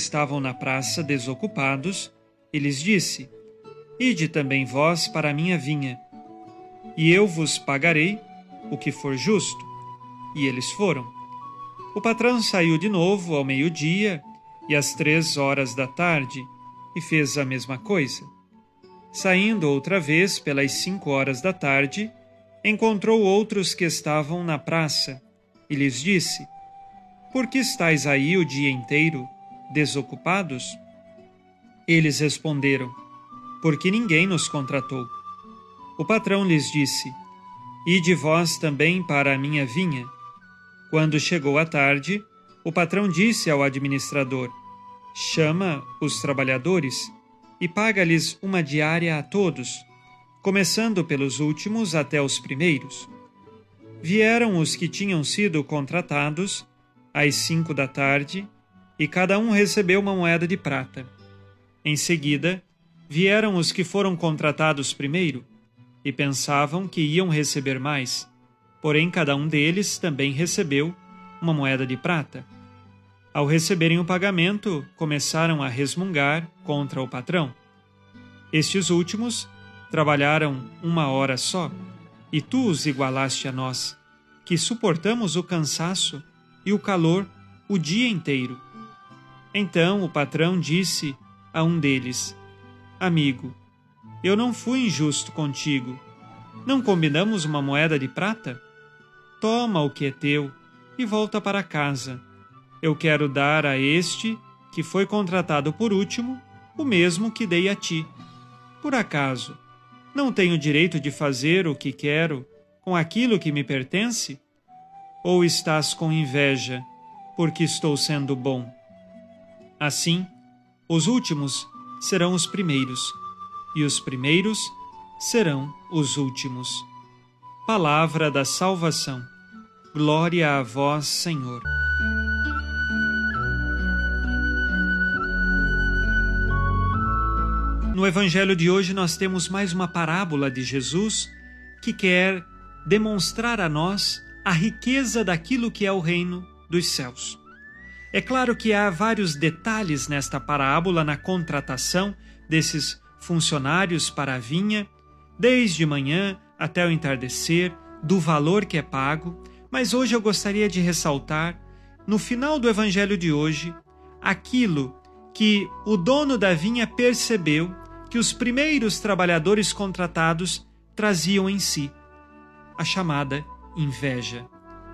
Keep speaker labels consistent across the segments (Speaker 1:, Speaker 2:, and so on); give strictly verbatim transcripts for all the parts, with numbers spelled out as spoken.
Speaker 1: estavam na praça desocupados e lhes disse: Ide também vós para a minha vinha, e eu vos pagarei o que for justo. E eles foram. O patrão saiu de novo ao meio-dia e às três horas da tarde e fez a mesma coisa. Saindo outra vez pelas cinco horas da tarde, encontrou outros que estavam na praça e lhes disse: Por que estáis aí o dia inteiro desocupados? Eles responderam: Porque ninguém nos contratou. O patrão lhes disse: Ide vós também para a minha vinha. Quando chegou a tarde, o patrão disse ao administrador: Chama os trabalhadores e paga-lhes uma diária a todos, começando pelos últimos até os primeiros. Vieram os que tinham sido contratados às cinco da tarde, e cada um recebeu uma moeda de prata. Em seguida, vieram os que foram contratados primeiro, e pensavam que iam receber mais, porém cada um deles também recebeu uma moeda de prata. Ao receberem o pagamento, começaram a resmungar contra o patrão. Estes últimos trabalharam uma hora só, e tu os igualaste a nós, que suportamos o cansaço e o calor o dia inteiro. Então o patrão disse a um deles: Amigo, eu não fui injusto contigo. Não combinamos uma moeda de prata? Toma o que é teu e volta para casa. Eu quero dar a este, que foi contratado por último, o mesmo que dei a ti. Por acaso, não tenho direito de fazer o que quero com aquilo que me pertence? Ou estás com inveja, porque estou sendo bom? Assim, os últimos serão os primeiros, e os primeiros serão os últimos. Palavra da salvação. Glória a vós, Senhor. No Evangelho de hoje nós temos mais uma parábola de Jesus que quer demonstrar a nós a riqueza daquilo que é o reino dos céus. É claro que há vários detalhes nesta parábola na contratação desses funcionários para a vinha, desde manhã até o entardecer, do valor que é pago, mas hoje eu gostaria de ressaltar, no final do Evangelho de hoje, aquilo que o dono da vinha percebeu que os primeiros trabalhadores contratados traziam em si, a chamada inveja.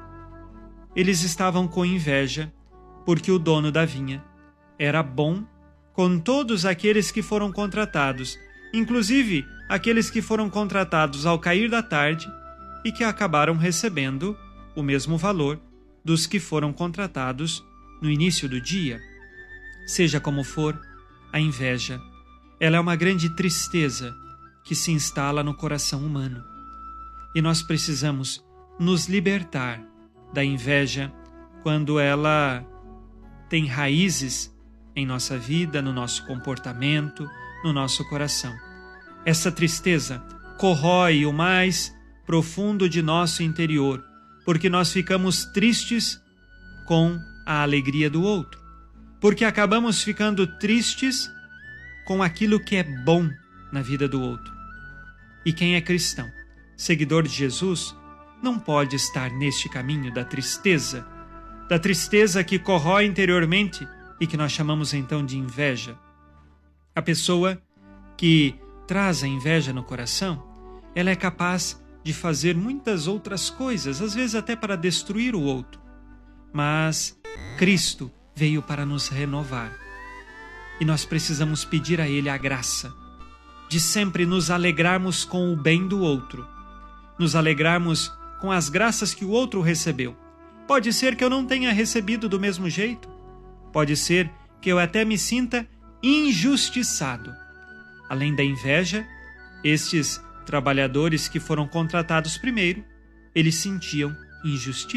Speaker 1: Eles estavam com inveja porque o dono da vinha era bom com todos aqueles que foram contratados, inclusive aqueles que foram contratados ao cair da tarde e que acabaram recebendo o mesmo valor dos que foram contratados no início do dia. Seja como for, a inveja, ela é uma grande tristeza que se instala no coração humano. E nós precisamos nos libertar da inveja quando ela tem raízes em nossa vida, no nosso comportamento, no nosso coração. Essa tristeza corrói o mais profundo de nosso interior, porque nós ficamos tristes com a alegria do outro, porque acabamos ficando tristes com aquilo que é bom na vida do outro. E quem é cristão, seguidor de Jesus, não pode estar neste caminho da tristeza, da tristeza que corrói interiormente e que nós chamamos então de inveja. A pessoa que traz a inveja no coração, ela é capaz de fazer muitas outras coisas, às vezes até para destruir o outro. Mas Cristo veio para nos renovar. E nós precisamos pedir a Ele a graça de sempre nos alegrarmos com o bem do outro, nos alegrarmos com as graças que o outro recebeu. Pode ser que eu não tenha recebido do mesmo jeito, pode ser que eu até me sinta injustiçado. Além da inveja, estes trabalhadores que foram contratados primeiro, eles sentiam injustiça.